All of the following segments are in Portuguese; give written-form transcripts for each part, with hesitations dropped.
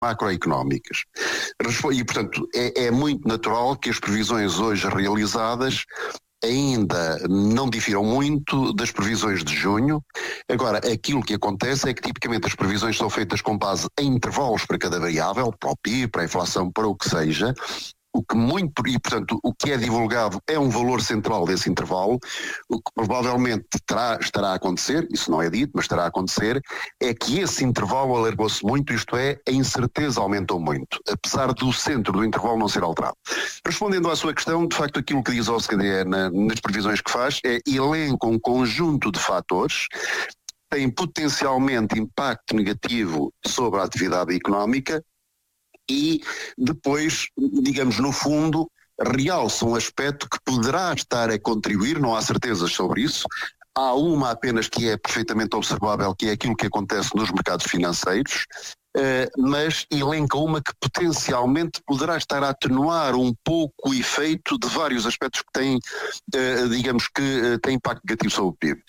macroeconómicas. E, portanto, é muito natural que as previsões hoje realizadas ainda não difiram muito das previsões de junho. Agora, aquilo que acontece é que tipicamente as previsões são feitas com base em intervalos para cada variável, para o PIB, para a inflação, para o que seja. Portanto, o que é divulgado é um valor central desse intervalo. O que provavelmente estará a acontecer, isso não é dito, mas estará a acontecer, é que esse intervalo alargou-se muito, isto é, a incerteza aumentou muito, apesar do centro do intervalo não ser alterado. Respondendo à sua questão, de facto, aquilo que diz a OCDE nas previsões que faz é elenca um conjunto de fatores que têm potencialmente impacto negativo sobre a atividade económica, e depois, digamos, no fundo, realça um aspecto que poderá estar a contribuir, não há certezas sobre isso. Há uma apenas que é perfeitamente observável, que é aquilo que acontece nos mercados financeiros, mas elenca uma que potencialmente poderá estar a atenuar um pouco o efeito de vários aspectos que têm, digamos que têm impacto negativo sobre o PIB.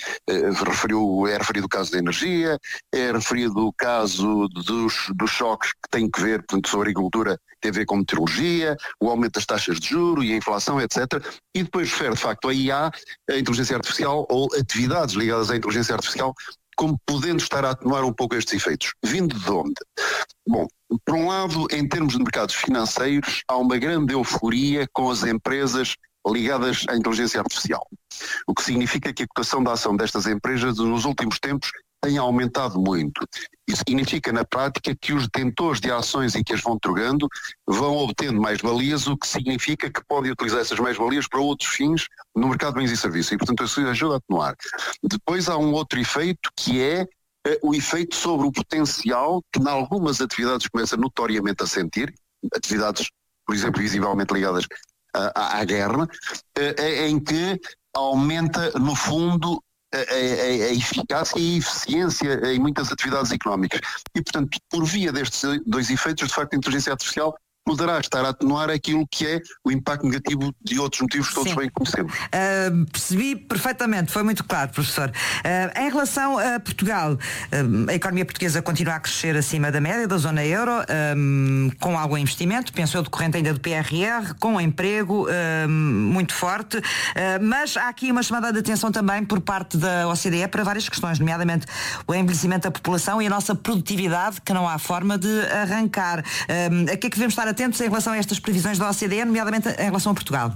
É referido o caso da energia, é referido o caso dos choques que têm que ver, portanto, sobre a agricultura, tem a ver com meteorologia, o aumento das taxas de juros e a inflação, etc. E depois refere, de facto, a IA, a inteligência artificial, ou atividades ligadas à inteligência artificial, como podendo estar a atenuar um pouco estes efeitos. Vindo de onde? Bom, por um lado, em termos de mercados financeiros, há uma grande euforia com as empresas ligadas à inteligência artificial. O que significa que a cotação da ação destas empresas nos últimos tempos tem aumentado muito. Isso significa, na prática, que os detentores de ações em que as vão trocando vão obtendo mais-valias, o que significa que podem utilizar essas mais-valias para outros fins no mercado de bens e serviços. E, portanto, isso ajuda a atenuar. Depois há um outro efeito, que é o efeito sobre o potencial que, em algumas atividades, começa notoriamente a sentir, atividades, por exemplo, visivelmente ligadas à guerra, em que aumenta, no fundo, a eficácia e a eficiência em muitas atividades económicas. E, portanto, por via destes dois efeitos, de facto, a inteligência artificial poderá estar a atenuar aquilo que é o impacto negativo de outros motivos que todos bem conhecemos. Percebi perfeitamente, foi muito claro, professor. Em relação a Portugal, a economia portuguesa continua a crescer acima da média da zona euro, com algum investimento, penso eu, decorrente ainda do PRR, com emprego muito forte, mas há aqui uma chamada de atenção também por parte da OCDE para várias questões, nomeadamente o envelhecimento da população e a nossa produtividade, que não há forma de arrancar. A que é que devemos estar atentos em relação a estas previsões da OCDE, nomeadamente em relação a Portugal?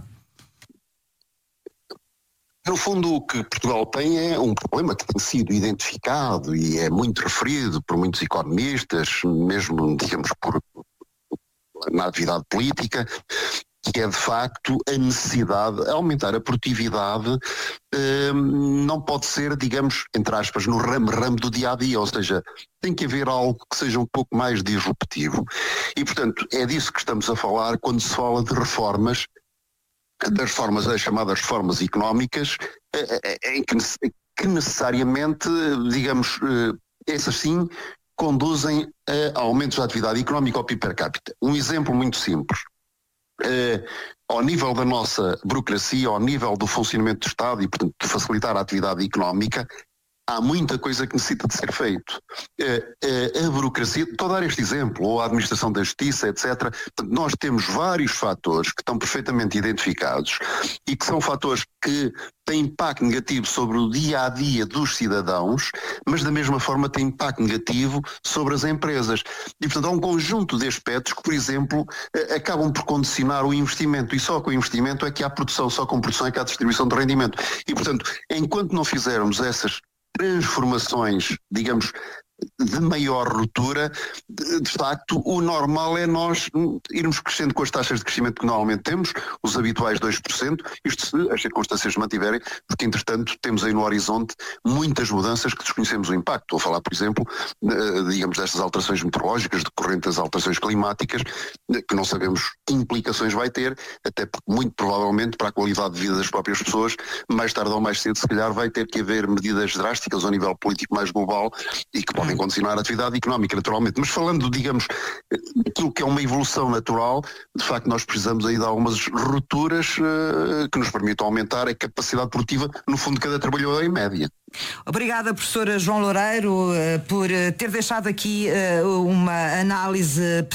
No fundo, o que Portugal tem é um problema que tem sido identificado e é muito referido por muitos economistas, mesmo, digamos, na atividade política, que é de facto a necessidade de aumentar a produtividade. Não pode ser, digamos, entre aspas, no ramo do dia-a-dia, ou seja, tem que haver algo que seja um pouco mais disruptivo. E, portanto, é disso que estamos a falar quando se fala de reformas, as chamadas reformas económicas, em que necessariamente, digamos, essas sim, conduzem a aumentos da atividade económica ao PIB per capita. Um exemplo muito simples. Ao nível da nossa burocracia, ao nível do funcionamento do Estado e, portanto, de facilitar a atividade económica, há muita coisa que necessita de ser feito. A burocracia, estou a dar este exemplo, ou a administração da justiça, etc. Portanto, nós temos vários fatores que estão perfeitamente identificados e que são fatores que têm impacto negativo sobre o dia-a-dia dos cidadãos, mas da mesma forma têm impacto negativo sobre as empresas. E, portanto, há um conjunto de aspectos que, por exemplo, acabam por condicionar o investimento, e só com o investimento é que há produção, só com produção é que há distribuição de rendimento. E, portanto, enquanto não fizermos essas transformações, digamos, de maior ruptura, de facto, o normal é nós irmos crescendo com as taxas de crescimento que normalmente temos, os habituais 2%, isto se as circunstâncias se mantiverem, porque entretanto temos aí no horizonte muitas mudanças que desconhecemos o impacto. Estou a falar, por exemplo, digamos, destas alterações meteorológicas decorrentes das alterações climáticas, que não sabemos que implicações vai ter, até porque muito provavelmente para a qualidade de vida das próprias pessoas, mais tarde ou mais cedo se calhar vai ter que haver medidas drásticas ao nível político mais global e que podem podem condicionar a atividade económica, naturalmente. Mas falando, digamos, daquilo que é uma evolução natural, de facto nós precisamos aí de algumas rupturas que nos permitam aumentar a capacidade produtiva, no fundo, de cada trabalhador em média. Obrigada, professora João Loureiro, por ter deixado aqui uma análise